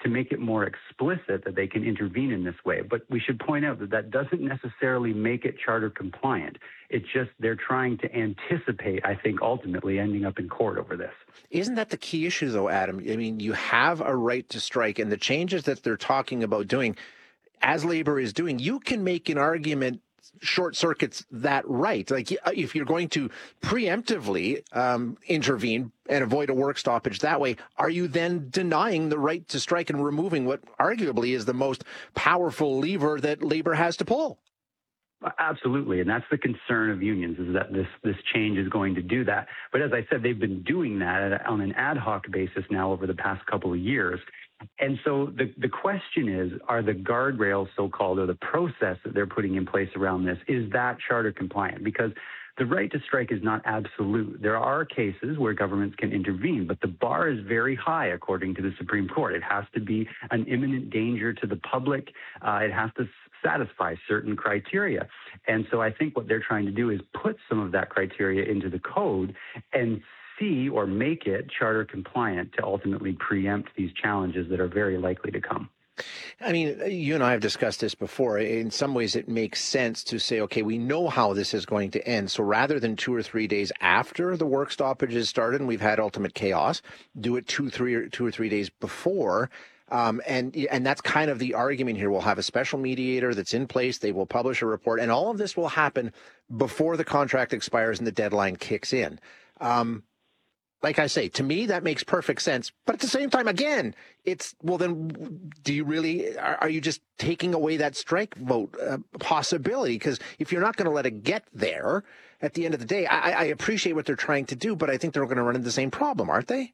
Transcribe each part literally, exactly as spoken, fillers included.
to make it more explicit that they can intervene in this way. But we should point out that that doesn't necessarily make it charter compliant. It's just they're trying to anticipate, I think, ultimately ending up in court over this. Isn't that the key issue, though, Adam? I mean, you have a right to strike, and the changes that they're talking about doing, as Labor is doing, you can make an argument short circuits that right. Like if you're going to preemptively um, intervene and avoid a work stoppage that way, are you then denying the right to strike and removing what arguably is the most powerful lever that Labor has to pull? Absolutely. And that's the concern of unions, is that this this change is going to do that. But as I said, they've been doing that on an ad hoc basis now over the past couple of years. And so the, the question is, are the guardrails, so-called, or the process that they're putting in place around this, is that charter compliant? Because the right to strike is not absolute. There are cases where governments can intervene, but the bar is very high, according to the Supreme Court. It has to be an imminent danger to the public. Uh, it has to satisfy certain criteria. And so I think what they're trying to do is put some of that criteria into the code and see or make it charter compliant to ultimately preempt these challenges that are very likely to come. I mean, you and I have discussed this before. In some ways, it makes sense to say, okay, we know how this is going to end. So rather than two or three days after the work stoppage has started and we've had ultimate chaos, do it two, three, or two or three days before. Um, and and that's kind of the argument here. We'll have a special mediator that's in place. They will publish a report, and all of this will happen before the contract expires and the deadline kicks in. Um, Like I say, to me, that makes perfect sense. But at the same time, again, it's, well, then do you really, are, are you just taking away that strike vote uh, possibility? Because if you're not going to let it get there, at the end of the day, I, I appreciate what they're trying to do, but I think they're going to run into the same problem, aren't they?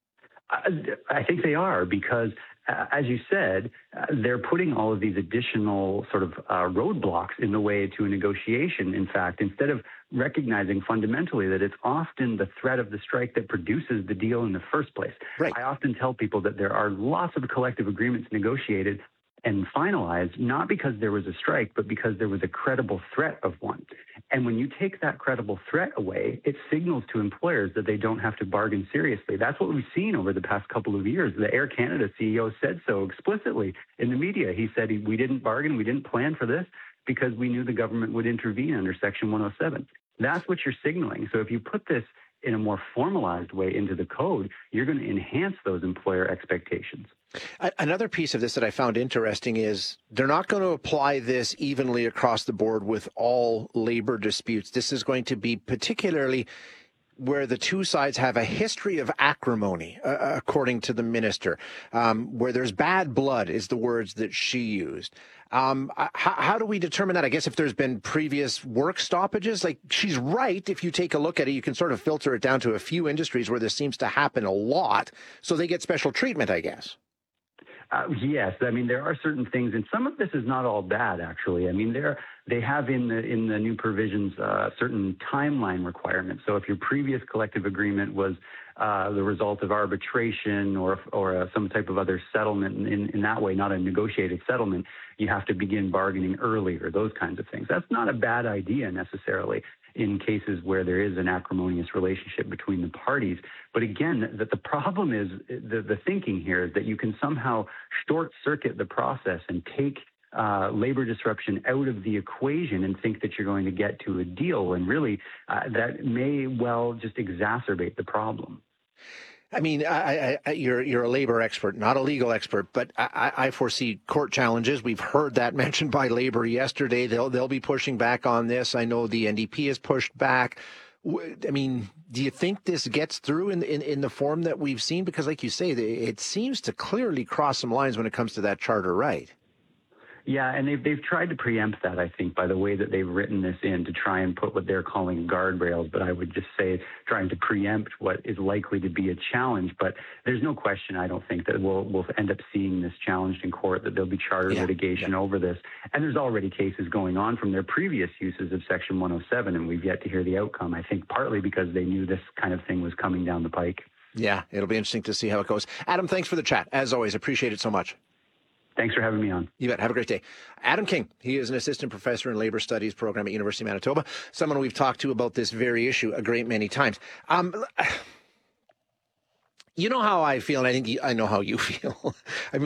I, I think they are, because uh, as you said, uh, they're putting all of these additional sort of uh, roadblocks in the way to a negotiation. In fact, instead of recognizing fundamentally that it's often the threat of the strike that produces the deal in the first place. Right. I often tell people that there are lots of collective agreements negotiated and finalized, not because there was a strike, but because there was a credible threat of one. And when you take that credible threat away, it signals to employers that they don't have to bargain seriously. That's what we've seen over the past couple of years. The Air Canada C E O said so explicitly in the media. He said, we didn't bargain, we didn't plan for this, because we knew the government would intervene under Section one oh seven. That's what you're signaling. So if you put this in a more formalized way into the code, you're going to enhance those employer expectations. Another piece of this that I found interesting is they're not going to apply this evenly across the board with all labor disputes. This is going to be particularly where the two sides have a history of acrimony, uh, according to the minister, um, where there's bad blood is the words that she used. Um, how, how do we determine that? I guess if there's been previous work stoppages, like she's right. If you take a look at it, you can sort of filter it down to a few industries where this seems to happen a lot. So they get special treatment, I guess. Uh, yes, I mean, there are certain things, and some of this is not all bad, actually. I mean, there they have in the in the new provisions uh, certain timeline requirements. So if your previous collective agreement was uh, the result of arbitration or or uh, some type of other settlement in, in that way, not a negotiated settlement, you have to begin bargaining earlier, those kinds of things. That's not a bad idea necessarily in cases where there is an acrimonious relationship between the parties. But again, that the problem is the, the thinking here is that you can somehow short circuit the process and take uh, labor disruption out of the equation and think that you're going to get to a deal. And really, uh, that may well just exacerbate the problem. I mean, I, I, you're you're a labor expert, not a legal expert, but I, I foresee court challenges. We've heard that mentioned by Labor yesterday. They'll they'll be pushing back on this. I know the N D P has pushed back. I mean, do you think this gets through in, in in the form that we've seen? Because, like you say, it seems to clearly cross some lines when it comes to that charter right. Yeah, and they've, they've tried to preempt that, I think, by the way that they've written this in to try and put what they're calling guardrails. But I would just say trying to preempt what is likely to be a challenge. But there's no question, I don't think, that we'll, we'll end up seeing this challenged in court, that there'll be charter yeah, litigation yeah. over this. And there's already cases going on from their previous uses of Section one oh seven, and we've yet to hear the outcome, I think, partly because they knew this kind of thing was coming down the pike. Yeah, it'll be interesting to see how it goes. Adam, thanks for the chat. As always, appreciate it so much. Thanks for having me on. You bet. Have a great day. Adam King, he is an assistant professor in labor studies program at University of Manitoba, someone we've talked to about this very issue a great many times. Um, you know how I feel, and I think I know how you feel. I mean,